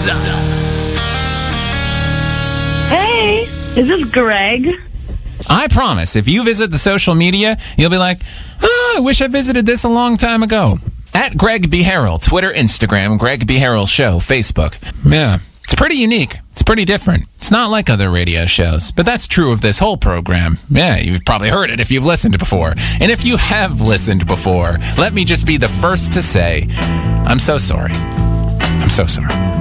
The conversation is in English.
Hey, is this Greg? I promise, if you visit the social media, you'll be like, oh, I wish I visited this a long time ago. At Greg B. Harrell, Twitter, Instagram, Greg B. Harrell Show, Facebook. Yeah, it's pretty unique. It's pretty different. It's not like other radio shows, but that's true of this whole program. Yeah, you've probably heard it if you've listened before. And if you have listened before, let me just be the first to say, I'm so sorry. I'm so sorry.